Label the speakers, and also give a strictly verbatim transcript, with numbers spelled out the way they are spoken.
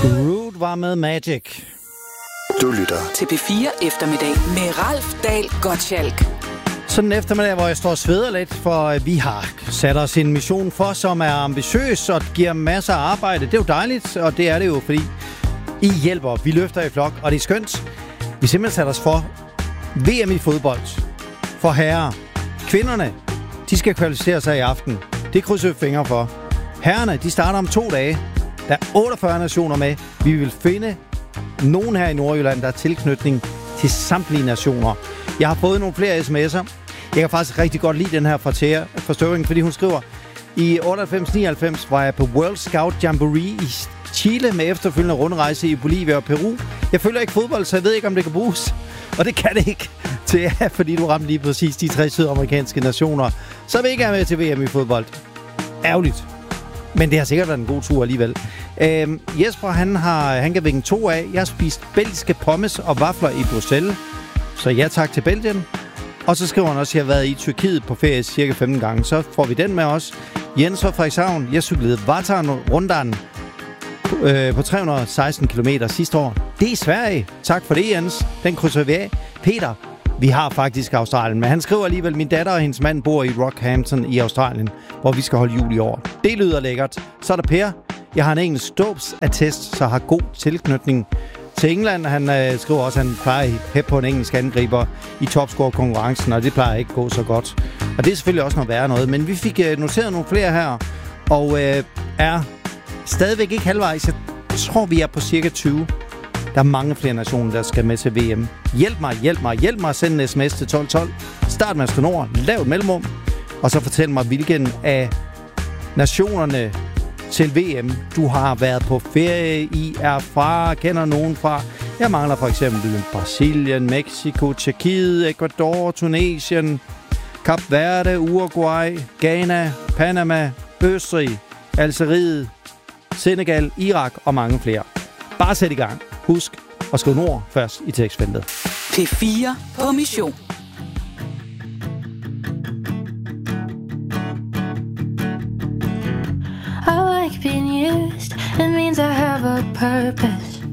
Speaker 1: Root var med Magic.
Speaker 2: Du lytter
Speaker 3: til P fire Eftermiddag med Ralf Dahl Gottschalk.
Speaker 1: Sådan en eftermiddag, hvor jeg står og sveder lidt, for vi har sat os en mission for, som er ambitiøs og giver masser af arbejde. Det er jo dejligt, og det er det jo, fordi I hjælper. Vi løfter i flok, og det er skønt. Vi simpelthen sat os for V M i fodbold for herrer. Kvinderne, de skal kvalificere sig i aften. Det krydser vi fingre for. Herrerne, de starter om to dage. Der er otteogfyrre nationer med. Vi vil finde nogen her i Nordjylland, der er tilknytning til samtlige nationer. Jeg har fået nogle flere sms'er. Jeg kan faktisk rigtig godt lide den her fra Thea fra Støvring, fordi hun skriver: i otteoghalvfems nioghalvfems var jeg på World Scout Jamboree i Chile med efterfølgende rundrejse i Bolivia og Peru. Jeg følger ikke fodbold, så jeg ved ikke, om det kan bruges. Og det kan det ikke, Thea, fordi du ramte lige præcis de tre sydamerikanske nationer. Så vil jeg ikke have med til V M i fodbold. Ærgerligt. Men det har sikkert været en god tur alligevel. Øhm, Jesper, han, har, han kan vinge to af. Jeg har spist belgiske pommes og vafler i Bruxelles. Så ja tak til Belgien. Og så skriver han også, at jeg har været i Tyrkiet på ferie cirka femten gange. Så får vi den med os. Jens fra Frederikshavn. Jeg cyklede Vartan-rundan øh, på tre hundrede og seksten kilometer sidste år. Det er Sverige. Tak for det, Jens. Den krydser vi af. Peter, vi har faktisk Australien. Men han skriver alligevel, at min datter og hendes mand bor i Rockhampton i Australien, hvor vi skal holde jul i år. Det lyder lækkert. Så er der Per. Jeg har en engelsk dåbsattest, så har god tilknytning til England. Han øh, skriver også, at han plejer hæppe på en engelsk angriber i topscore-konkurrencen, og det plejer ikke at gå så godt. Og det er selvfølgelig også noget værre noget. Men vi fik øh, noteret nogle flere her, og øh, er stadigvæk ikke halvvejs. Jeg tror, vi er på cirka tyve. Der er mange flere nationer, der skal med til V M. Hjælp mig, hjælp mig, hjælp mig at sende en sms til tolv tolv. Start med Astonord, lav et mellemrum, og så fortæl mig, hvilken af nationerne til V M du har været på ferie i, er fra, kender nogen fra. Jeg mangler for eksempel Brasilien, Mexico, Tjekkiet, Ecuador, Tunesien, Kap Verde, Uruguay, Ghana, Panama, Østrig, Algeriet, Senegal, Irak og mange flere. Bare sæt i gang. Husk at skrive nord først i tekstfeltet.
Speaker 3: P fire på mission.
Speaker 4: I like being used. It means I have a purpose.